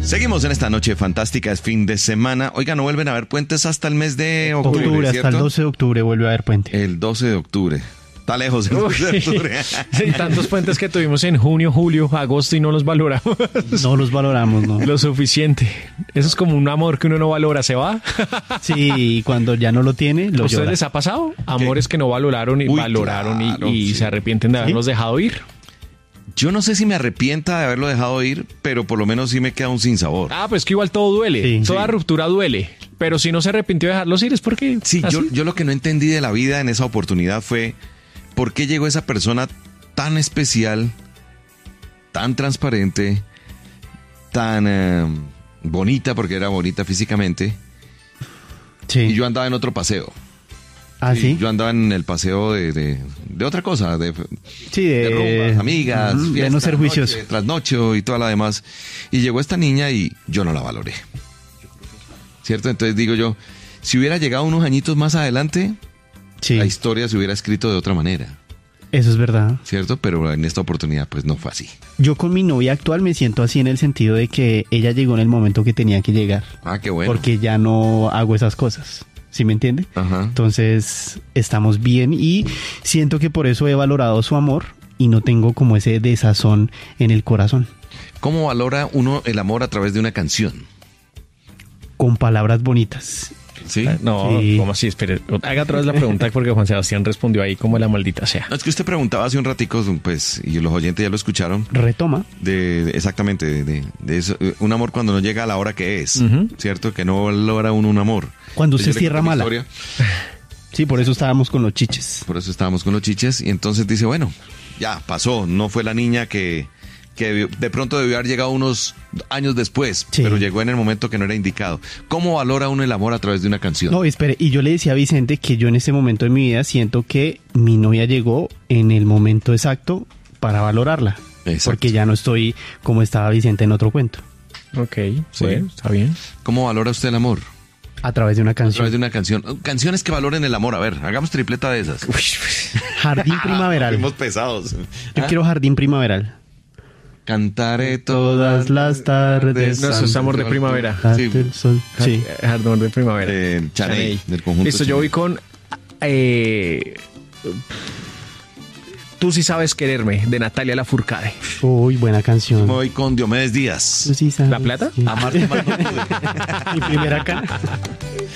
Seguimos en esta noche fantástica, es fin de semana. Oiga, no vuelven a haber puentes hasta el mes de octubre, Octubre, ¿cierto? hasta el 12 de octubre vuelve a haber puente. El 12 de octubre. Está lejos el 12 de octubre. Sí, tantos puentes que tuvimos en junio, julio, agosto y no los valoramos. No los valoramos, ¿no? Lo suficiente. Eso es como un amor que uno no valora, ¿se va? Sí, y cuando ya no lo tiene, lo ¿A ustedes llora. les ha pasado? Amores que no valoraron y Uy, valoraron claro, y sí. se arrepienten de haberlos dejado ir. Yo no sé si me arrepienta de haberlo dejado ir, pero por lo menos sí me queda un sinsabor. Ah, pues que igual todo duele. Sí. Toda Sí. ruptura duele. Pero si no se arrepintió de dejarlos ir es porque... Sí, ¿así? yo lo que no entendí de la vida en esa oportunidad fue por qué llegó esa persona tan especial, tan transparente, tan bonita, porque era bonita físicamente, Sí. y yo andaba en otro paseo. ¿Ah, sí? Yo andaba en el paseo de otra cosa, Sí, de rumbas, amigas, Ujú, de fiestas, no ser juicioso. noche, trasnocho y toda la demás. Y llegó esta niña y yo no la valoré. ¿Cierto? Entonces digo yo, si hubiera llegado unos añitos más adelante, Sí, la historia se hubiera escrito de otra manera, eso es verdad. ¿cierto? Pero en esta oportunidad pues no fue así. Yo con mi novia actual me siento así en el sentido de que ella llegó en el momento que tenía que llegar. Ah, qué bueno. Porque ya no hago esas cosas. ¿Sí me entiende? Ajá. Entonces estamos bien y siento que por eso he valorado su amor y no tengo como ese desazón en el corazón. ¿Cómo valora uno el amor a través de una canción? Con palabras bonitas. ¿Sí? No, Sí. ¿cómo así? Espere, haga otra vez la pregunta porque Juan Sebastián respondió ahí como la maldita sea. No, es que usted preguntaba hace un ratico, pues, y los oyentes ya lo escucharon, Retoma. exactamente, de eso, un amor cuando no llega a la hora que es, Ujú. ¿cierto? Que no valora uno un amor. Cuando Entonces, se yo le cierra conté mi mala. historia, Sí, por eso estábamos con los chiches. por eso estábamos con los chiches, y entonces dice, bueno, ya pasó, no fue la niña que de pronto debió haber llegado unos años después, Sí. pero llegó en el momento que no era indicado. ¿Cómo valora uno el amor a través de una canción? No, espere, y yo le decía a Vicente que yo en este momento de mi vida siento que mi novia llegó en el momento exacto para valorarla. Exacto. Porque ya no estoy como estaba Vicente en otro cuento. Ok, Sí. bueno, está bien. ¿Cómo valora usted el amor? A través de una A través canción. de una canción. Canciones que valoren el amor. A ver, hagamos tripleta de esas. Jardín primaveral. Fuimos pesados. Yo quiero jardín primaveral. Cantaré Todas las tardes. No, eso es amor de primavera. Hasta Sí. el sol. Sí. Jardín de primavera. Chaney, del conjunto Listo, yo Chaney. voy con Tú sí sabes quererme, de Natalia Lafourcade. Uy, buena canción. Me voy con Diomedes Díaz. Tú sí sabes ¿La plata? que- Amarte más no pude. Mi primera cara.